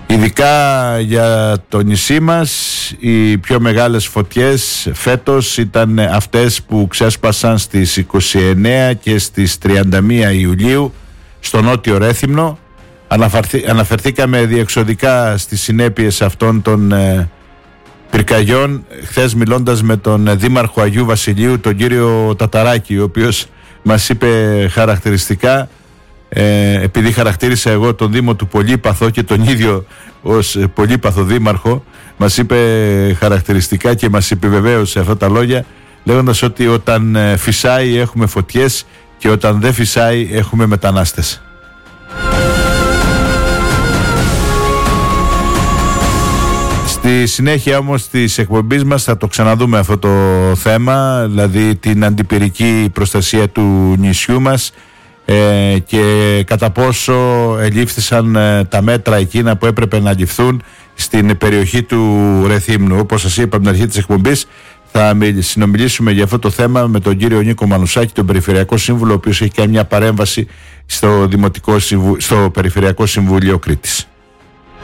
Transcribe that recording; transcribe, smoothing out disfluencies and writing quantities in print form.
Ειδικά για το νησί μας οι πιο μεγάλες φωτιές φέτος ήταν αυτές που ξέσπασαν στις 29 και στις 31 Ιουλίου στο Νότιο Ρέθυμνο. Αναφερθήκαμε διεξοδικά στις συνέπειες αυτών των πυρκαγιών χθες, μιλώντας με τον Δήμαρχο Αγίου Βασιλείου, τον κύριο Ταταράκη, ο οποίος μας είπε χαρακτηριστικά, επειδή χαρακτήρισα εγώ τον Δήμο του Πολύπαθο και τον ίδιο ως Πολύπαθο Δήμαρχο, μας είπε χαρακτηριστικά και μας επιβεβαίωσε αυτά τα λόγια, λέγοντας ότι όταν φυσάει έχουμε φωτιές και όταν δεν φυσάει έχουμε μετανάστες. Στη συνέχεια όμως της εκπομπής μας θα το ξαναδούμε αυτό το θέμα, δηλαδή την αντιπυρική προστασία του νησιού μας και κατά πόσο ελήφθησαν τα μέτρα εκείνα που έπρεπε να ληφθούν στην περιοχή του Ρεθύμνου. Όπως σας είπα από την αρχή της εκπομπής, θα συνομιλήσουμε για αυτό το θέμα με τον κύριο Νίκο Μανουσάκη, τον Περιφερειακό Σύμβουλο, ο οποίος έχει κάνει μια παρέμβαση στο Περιφερειακό Συμβούλιο Κρήτης.